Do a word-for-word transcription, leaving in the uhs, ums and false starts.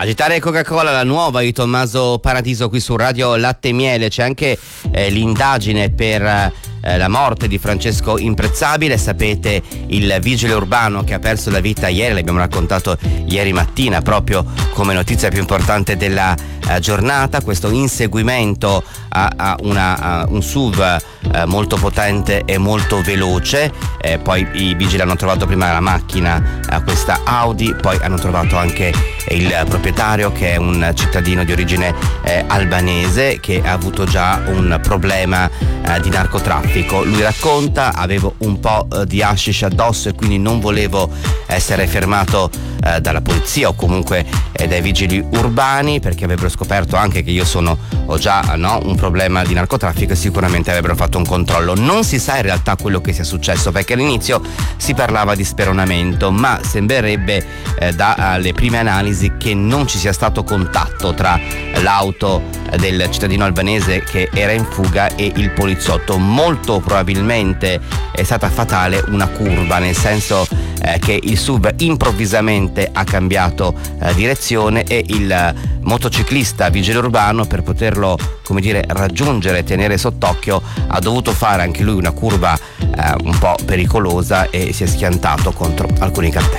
Agitare Coca-Cola, la nuova di Tommaso Paradiso qui su Radio Latte e Miele. C'è anche eh, l'indagine per eh, la morte di Francesco Imprezzabile. Sapete, il vigile urbano che ha perso la vita ieri, l'abbiamo raccontato ieri mattina proprio come notizia più importante della eh, giornata. Questo inseguimento a, a, una, a un S U V eh, molto potente e molto veloce. Eh, poi i vigili hanno trovato prima la macchina, eh, questa Audi, poi hanno trovato anche il proprietario, che è un cittadino di origine eh, albanese, che ha avuto già un problema eh, di narcotraffico. Lui racconta: avevo un po' eh, di hashish addosso e quindi non volevo essere fermato eh, dalla polizia o comunque eh, dai vigili urbani, perché avrebbero scoperto anche che io sono ho già no, un problema di narcotraffico e sicuramente avrebbero fatto un controllo. Non si sa in realtà quello che sia successo, perché all'inizio si parlava di speronamento, ma sembrerebbe eh, dalle prime analisi che non ci sia stato contatto tra l'auto del cittadino albanese che era in fuga e il poliziotto. Molto probabilmente è stata fatale una curva, nel senso eh, che il S U V improvvisamente ha cambiato eh, direzione e il motociclista vigile urbano, per poterlo come dire raggiungere e tenere sott'occhio, ha dovuto fare anche lui una curva eh, un po' pericolosa e si è schiantato contro alcuni cartelli.